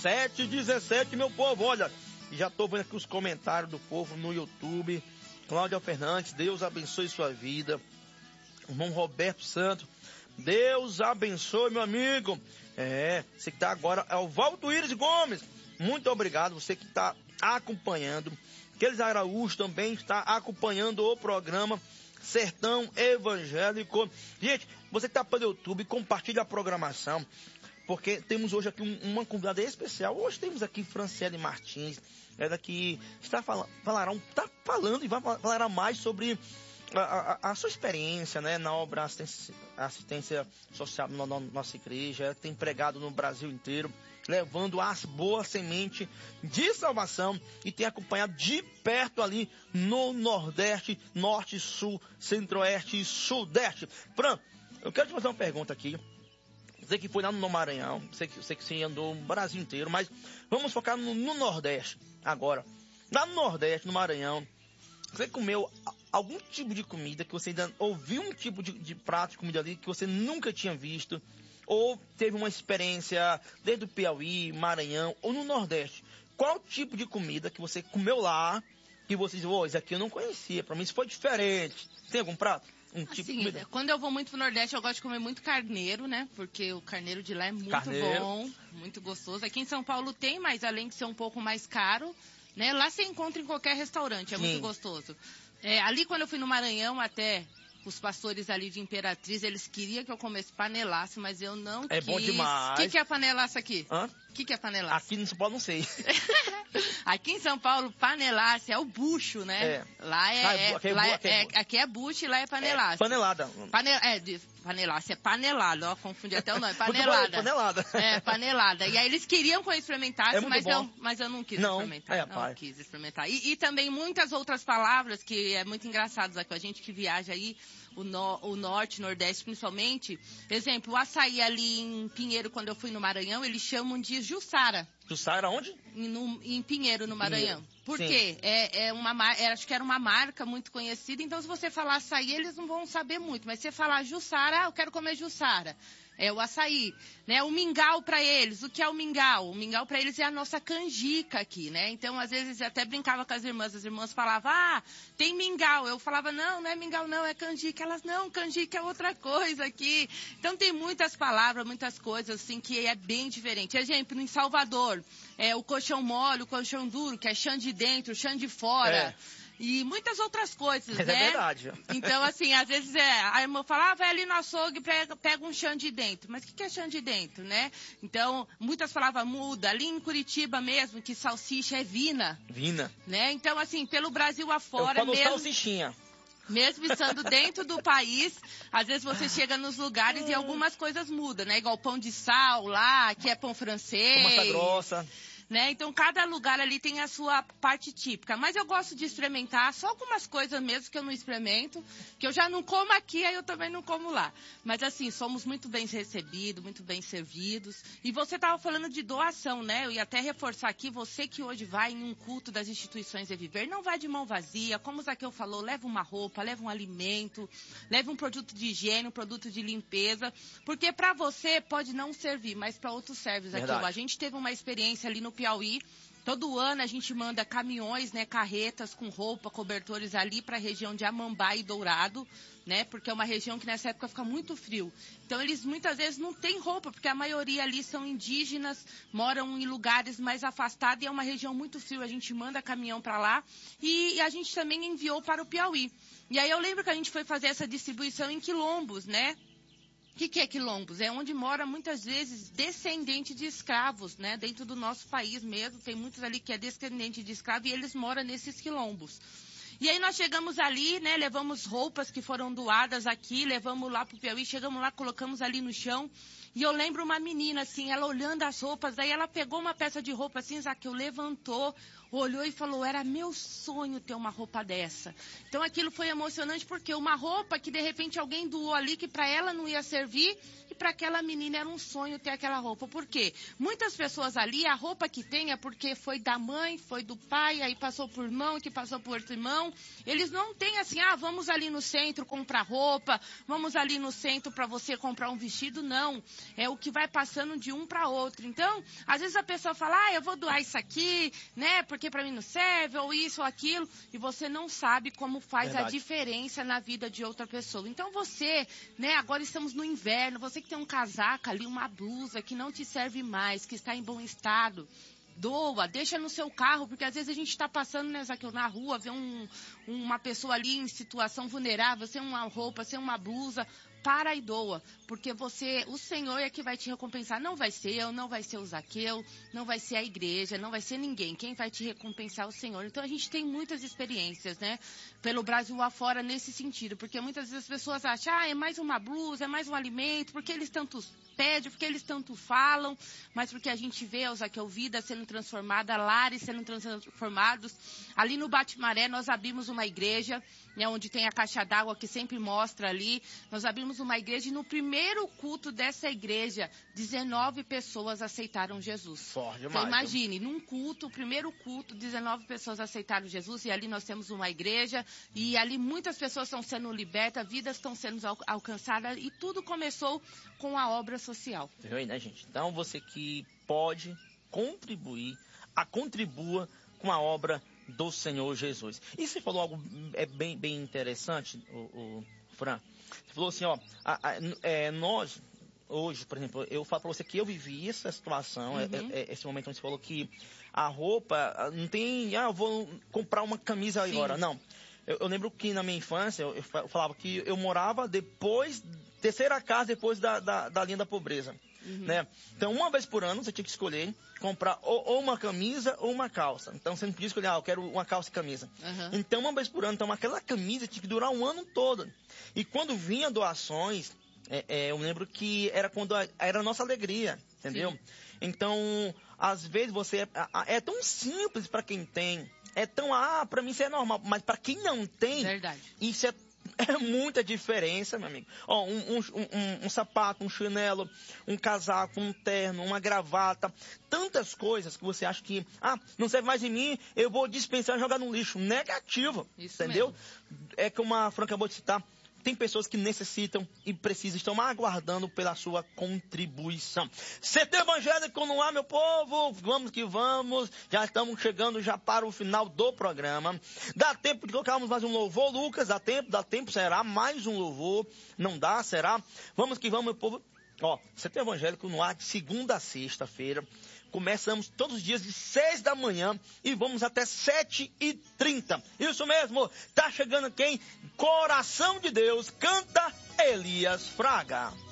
7h17, meu povo, olha, já tô vendo aqui os comentários do povo no YouTube. Cláudia Fernandes, Deus abençoe sua vida. Irmão Roberto Santos, Deus abençoe, meu amigo. Você que tá agora é o Valdoíris Gomes. Muito obrigado, você que está acompanhando. Aqueles Araújo também está acompanhando o programa Sertão Evangélico. Gente, você que está pelo YouTube, compartilha a programação, porque temos hoje aqui uma convidada especial. Hoje temos aqui Franciele Martins, ela que está falando e vai falar mais sobre a sua experiência, né, na obra assistência social na nossa igreja. Ela tem pregado no Brasil inteiro, levando as boas sementes de salvação, e tem acompanhado de perto ali no Nordeste, Norte, Sul, Centro-Oeste e Sudeste. Fran, eu quero te fazer uma pergunta aqui. Você que foi lá no Maranhão, sei que você andou o Brasil inteiro, mas vamos focar no Nordeste agora. Lá no Nordeste, no Maranhão, você comeu algum tipo de comida que você ainda ouviu, um tipo de prato de comida ali que você nunca tinha visto? Ou teve uma experiência desde o Piauí, Maranhão ou no Nordeste? Qual tipo de comida que você comeu lá que você diz, isso aqui eu não conhecia, pra mim isso foi diferente? Tem algum prato? Tipo de comida? Quando eu vou muito pro Nordeste, eu gosto de comer muito carneiro, né? Porque o carneiro de lá é muito bom, muito gostoso. Aqui em São Paulo tem, mas além de ser um pouco mais caro, né? Lá você encontra em qualquer restaurante, é muito gostoso. Ali quando eu fui no Maranhão, até os pastores ali de Imperatriz, eles queriam que eu comesse panelaço, mas eu não quis. É bom demais. O que é panelaço aqui? Hã? O que é panelaço? Aqui em São Paulo não sei. Aqui em São Paulo, panelaço é o bucho, né? Lá aqui é bucho e lá é panelaço. Panelada. Panelaço, é panelado, ó, confundi até o nome, panelada. Panelada. Panelada. E aí eles queriam que eu experimentasse, mas eu não quis experimentar. Não quis experimentar. E também muitas outras palavras que é muito engraçado com a gente que viaja aí, o Norte, Nordeste principalmente. Exemplo, o açaí ali em Pinheiro, quando eu fui no Maranhão, eles chamam de Jussara. Jussara onde? Em Pinheiro, no Maranhão. Pinheiro. Por quê? Acho que era uma marca muito conhecida, então se você falar açaí, eles não vão saber muito. Mas se você falar Jussara, eu quero comer Jussara. É o açaí, né? O mingau para eles, o que é o mingau? O mingau para eles é a nossa canjica aqui, né? Então, às vezes, até brincava com as irmãs falavam, tem mingau. Eu falava, não é mingau não, é canjica. Elas, não, canjica é outra coisa aqui. Então, tem muitas palavras, muitas coisas, assim, que é bem diferente. Exemplo, em Salvador, o colchão mole, o colchão duro, que é chão de dentro, chão de fora. E muitas outras coisas, mas né? É verdade. Então, assim, às vezes a irmã fala, vai ali no açougue, pega um chão de dentro. Mas o que é chão de dentro, né? Então, muitas palavras mudam. Ali em Curitiba mesmo, que salsicha é vina. Vina. Né? Então, assim, pelo Brasil afora mesmo... salsichinha. Mesmo estando dentro do país, às vezes você chega nos lugares e algumas coisas mudam, né? Igual pão de sal lá, que é pão francês. Massa grossa. Né? Então, cada lugar ali tem a sua parte típica. Mas eu gosto de experimentar só algumas coisas mesmo que eu não experimento, que eu já não como aqui, aí eu também não como lá. Mas, assim, somos muito bem recebidos, muito bem servidos. E você estava falando de doação, né? Eu ia até reforçar aqui, você que hoje vai em um culto das instituições de viver, não vai de mão vazia. Como o Zaqueu falou, leva uma roupa, leva um alimento, leva um produto de higiene, um produto de limpeza. Porque para você pode não servir, mas para outros serve, Zaqueu. A gente teve uma experiência ali no Piauí. Todo ano a gente manda caminhões, né, carretas com roupa, cobertores ali para a região de Amambá e Dourado, né, porque é uma região que nessa época fica muito frio. Então eles muitas vezes não têm roupa, porque a maioria ali são indígenas, moram em lugares mais afastados e é uma região muito fria. A gente manda caminhão para lá e a gente também enviou para o Piauí. E aí eu lembro que a gente foi fazer essa distribuição em quilombos, né? O que é quilombos? É onde mora muitas vezes descendente de escravos, né? Dentro do nosso país mesmo, tem muitos ali que é descendente de escravo e eles moram nesses quilombos. E aí nós chegamos ali, né? Levamos roupas que foram doadas aqui, levamos lá pro Piauí, chegamos lá, colocamos ali no chão. E eu lembro uma menina, assim, ela olhando as roupas, daí ela pegou uma peça de roupa assim, Zaqueu levantou, olhou e falou, era meu sonho ter uma roupa dessa. Então aquilo foi emocionante porque uma roupa que de repente alguém doou ali, que para ela não ia servir, e para aquela menina era um sonho ter aquela roupa. Por quê? Muitas pessoas ali, a roupa que tem é porque foi da mãe, foi do pai, aí passou por irmão, que passou por outro irmão. Eles não têm assim, vamos ali no centro comprar roupa, vamos ali no centro para você comprar um vestido. Não, é o que vai passando de um para outro. Então, às vezes a pessoa fala, eu vou doar isso aqui, né, porque para mim não serve, ou isso ou aquilo, e você não sabe como faz a diferença na vida de outra pessoa. Então você, né, agora estamos no inverno, você que tem um casaco ali, uma blusa que não te serve mais, que está em bom estado, doa, deixa no seu carro, porque às vezes a gente está passando, né, Zaqueu, na rua, vê uma pessoa ali em situação vulnerável, sem uma roupa, sem uma blusa, para e doa, porque o Senhor é que vai te recompensar, não vai ser eu, não vai ser o Zaqueu, não vai ser a igreja, não vai ser ninguém, quem vai te recompensar é o Senhor. Então a gente tem muitas experiências, né, pelo Brasil afora nesse sentido, porque muitas vezes as pessoas acham, é mais uma blusa, é mais um alimento, porque eles tanto pedem, porque eles tanto falam, mas porque a gente vê, Zaqueu, vida sendo transformada, lares sendo transformados. Ali no Bate-Maré nós abrimos uma igreja, né, onde tem a caixa d'água que sempre mostra ali. Nós abrimos uma igreja e no primeiro culto dessa igreja, 19 pessoas aceitaram Jesus. Forte demais, então imagine, num culto, o primeiro culto, 19 pessoas aceitaram Jesus e ali nós temos uma igreja e ali muitas pessoas estão sendo libertas, vidas estão sendo alcançadas e tudo começou com a obra social. Viu aí, né, gente? Então você que pode contribuir, contribua com a obra do Senhor Jesus. E você falou algo bem interessante, o Fran. Você falou assim, nós, hoje, por exemplo, eu falo para você que eu vivi essa situação, esse momento onde você falou que a roupa não tem, eu vou comprar uma camisa agora. Sim. Não. Eu lembro que na minha infância, eu falava que eu morava terceira casa depois da linha da pobreza. Né? Então, uma vez por ano, você tinha que escolher comprar ou uma camisa ou uma calça. Então, você não podia escolher, eu quero uma calça e camisa. Então, uma vez por ano, então, aquela camisa tinha que durar um ano todo. E quando vinha doações, eu lembro que era quando era a nossa alegria, entendeu? Sim. Então, às vezes, é tão simples para quem tem. É tão, para mim isso é normal. Mas para quem não tem, verdade, isso é muita diferença, meu amigo. Um sapato, um chinelo, um casaco, um terno, uma gravata, tantas coisas que você acha que, não serve mais em mim, eu vou dispensar e jogar no lixo. Negativo, isso entendeu? Mesmo. É como a Fran acabou de citar, tem pessoas que necessitam e precisam, estão aguardando pela sua contribuição. CT Evangélico no ar, meu povo, vamos que vamos, já estamos chegando já para o final do programa. Dá tempo de colocarmos mais um louvor, Lucas? Dá tempo, será mais um louvor? Não dá, será? Vamos que vamos, meu povo. CT Evangélico no ar de segunda a sexta-feira. Começamos todos os dias de 6 da manhã e vamos até 7h30. Isso mesmo, tá chegando quem? Coração de Deus, canta Elias Fraga.